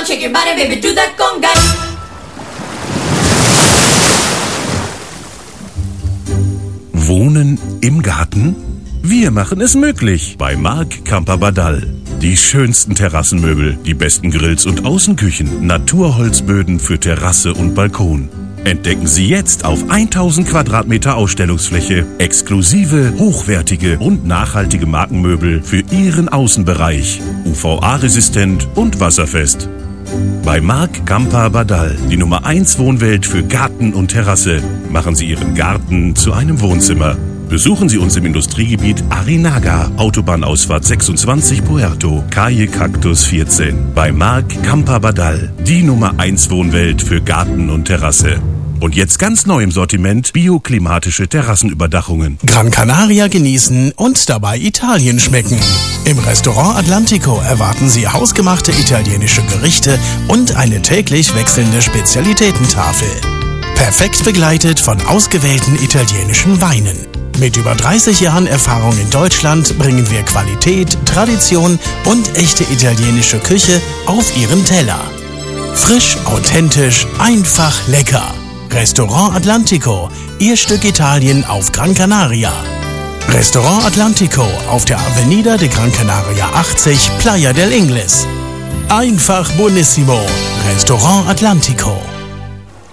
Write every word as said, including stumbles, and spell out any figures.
shake your body, baby, do that conga. Wohnen im Garten? Wir machen es möglich bei Marc Camper-Badal. Die schönsten Terrassenmöbel, die besten Grills und Außenküchen, Naturholzböden für Terrasse und Balkon. Entdecken Sie jetzt auf tausend Quadratmeter Ausstellungsfläche exklusive, hochwertige und nachhaltige Markenmöbel für Ihren Außenbereich. U V A-resistent und wasserfest. Bei Marc Camper-Badal, die Nummer eins Wohnwelt für Garten und Terrasse. Machen Sie Ihren Garten zu einem Wohnzimmer. Besuchen Sie uns im Industriegebiet Arinaga, Autobahnausfahrt sechsundzwanzig Puerto, Calle Cactus vierzehn. Bei Marc Camper-Badal, die Nummer eins Wohnwelt für Garten und Terrasse. Und jetzt ganz neu im Sortiment bioklimatische Terrassenüberdachungen. Gran Canaria genießen und dabei Italien schmecken. Im Restaurant Atlantico erwarten Sie hausgemachte italienische Gerichte und eine täglich wechselnde Spezialitätentafel. Perfekt begleitet von ausgewählten italienischen Weinen. Mit über dreißig Jahren Erfahrung in Deutschland bringen wir Qualität, Tradition und echte italienische Küche auf Ihren Teller. Frisch, authentisch, einfach lecker. Restaurant Atlantico, Ihr Stück Italien auf Gran Canaria. Restaurant Atlantico auf der Avenida de Gran Canaria achtzig, Playa del Ingles. Einfach buonissimo. Restaurant Atlantico.